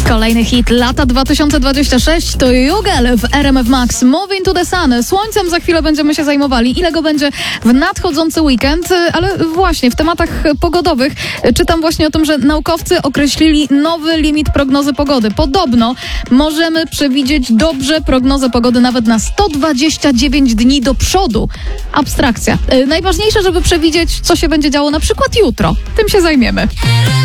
Kolejny hit lata 2026 to Jugel w RMF Max. Moving to the Sun. Słońcem za chwilę będziemy się zajmowali. Ile go będzie w nadchodzący weekend? Ale właśnie w tematach pogodowych czytam właśnie o tym, że naukowcy określili nowy limit prognozy pogody. Podobno możemy przewidzieć dobrze prognozę pogody nawet na 129 dni do przodu. Abstrakcja. Najważniejsze, żeby przewidzieć, co się będzie działo na przykład jutro. Tym się zajmiemy.